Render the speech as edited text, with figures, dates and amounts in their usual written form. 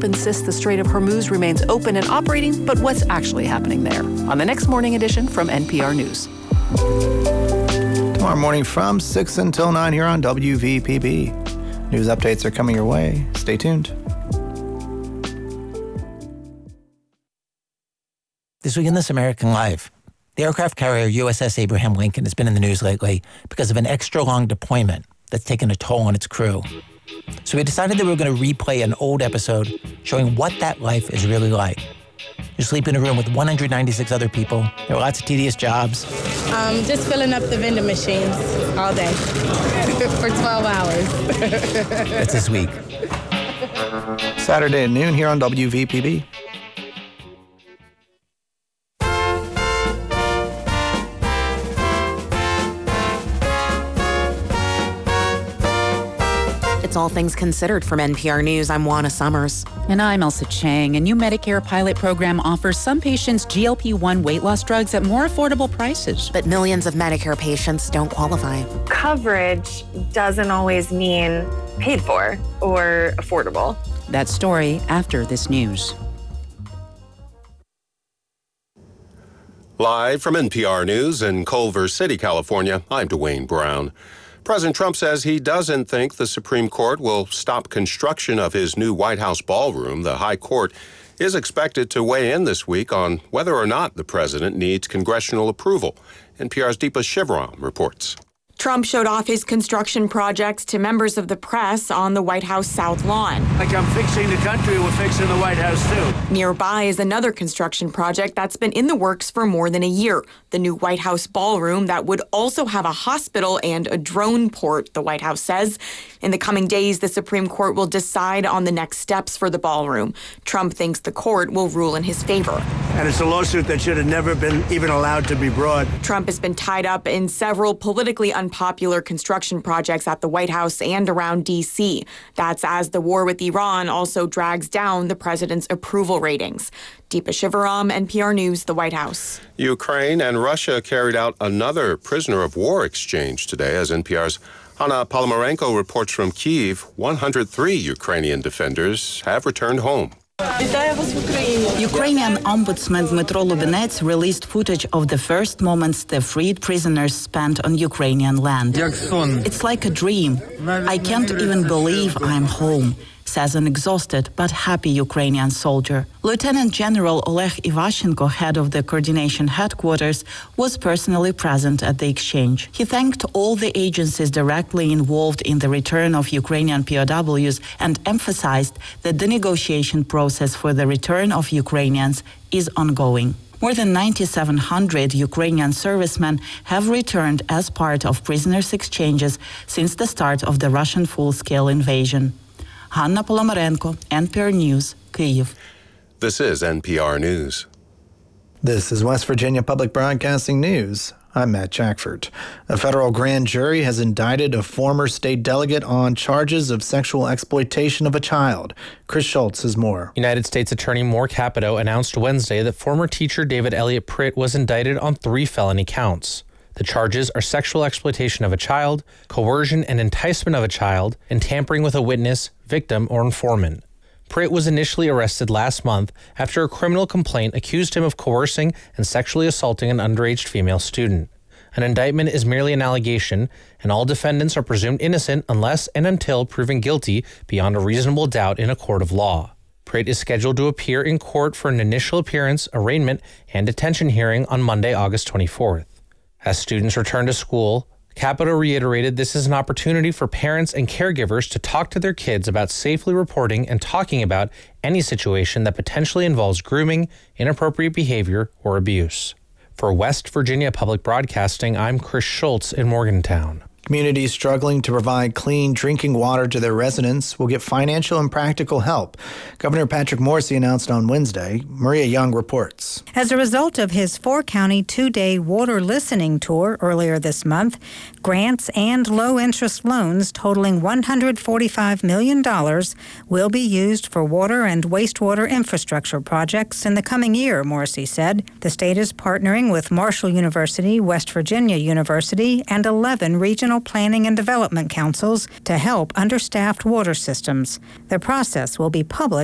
insists the Strait of Hormuz remains open and operating, but what's actually happening there? On the next Morning Edition from NPR News. Tomorrow morning from 6 until 9 here on WVPB. News updates are coming your way. Stay tuned. This week in This American Life, the aircraft carrier USS Abraham Lincoln has been in the news lately because of an extra-long deployment that's taken a toll on its crew. So we decided that we were going to replay an old episode showing what that life is really like. You sleep in a room with 196 other people. There are lots of tedious jobs. Just filling up the vending machines all day for 12 hours. That's this week. Saturday at noon here on WVPB. It's All Things Considered from NPR News. I'm Juana Summers. And I'm Elsa Chang. A new Medicare pilot program offers some patients GLP-1 weight loss drugs at more affordable prices. But millions of Medicare patients don't qualify. Coverage doesn't always mean paid for or affordable. That story after this news. Live from NPR News in Culver City, California, I'm Dwayne Brown. President Trump says he doesn't think the Supreme Court will stop construction of his new White House ballroom. The High Court is expected to weigh in this week on whether or not the president needs congressional approval. NPR's Deepa Shivaram reports. Trump showed off his construction projects to members of the press on the White House South Lawn. Like I'm fixing the country, we're fixing the White House too. Nearby is another construction project that's been in the works for more than a year. The new White House ballroom that would also have a hospital and a drone port, the White House says. In the coming days, the Supreme Court will decide on the next steps for the ballroom. Trump thinks the court will rule in his favor. And it's a lawsuit that should have never been even allowed to be brought. Trump has been tied up in several politically unpopular construction projects at the White House and around D.C. That's as the war with Iran also drags down the president's approval ratings. Deepa Shivaram, NPR News, the White House. Ukraine and Russia carried out another prisoner of war exchange today, as NPR's Hanna Polomarenko reports from Kyiv. 103 Ukrainian defenders have returned home. Ukrainian Ombudsman Dmytro Lubinets released footage of the first moments the freed prisoners spent on Ukrainian land. It's like a dream. I can't even believe I'm home, says an exhausted but happy Ukrainian soldier. Lieutenant General Oleg Ivashenko, head of the coordination headquarters, was personally present at the exchange. He thanked all the agencies directly involved in the return of Ukrainian POWs and emphasized that the negotiation process for the return of Ukrainians is ongoing. More than 9,700 Ukrainian servicemen have returned as part of prisoners' exchanges since the start of the Russian full-scale invasion. Hanna Polomarenko, NPR News, Kyiv. This is NPR News. This is West Virginia Public Broadcasting News. I'm Matt Jackford. A federal grand jury has indicted a former state delegate on charges of sexual exploitation of a child. Chris Schultz has more. United States Attorney Moore Capito announced Wednesday that former teacher David Elliott Pritt was indicted on 3 felony counts. The charges are sexual exploitation of a child, coercion and enticement of a child, and tampering with a witness, victim, or informant. Pritt was initially arrested last month after a criminal complaint accused him of coercing and sexually assaulting an underage female student. An indictment is merely an allegation, and all defendants are presumed innocent unless and until proven guilty beyond a reasonable doubt in a court of law. Pritt is scheduled to appear in court for an initial appearance, arraignment, and detention hearing on Monday, August 24th. As students return to school, Capito reiterated this is an opportunity for parents and caregivers to talk to their kids about safely reporting and talking about any situation that potentially involves grooming, inappropriate behavior, or abuse. For West Virginia Public Broadcasting, I'm Chris Schultz in Morgantown. Communities struggling to provide clean drinking water to their residents will get financial and practical help. Governor Patrick Morrisey announced on Wednesday. Maria Young reports. As a result of his 4-county 2-day water listening tour earlier this month, grants and low-interest loans totaling $145 million will be used for water and wastewater infrastructure projects in the coming year, Morrisey said. The state is partnering with Marshall University, West Virginia University, and 11 regional planning and development councils to help understaffed water systems. The process will be public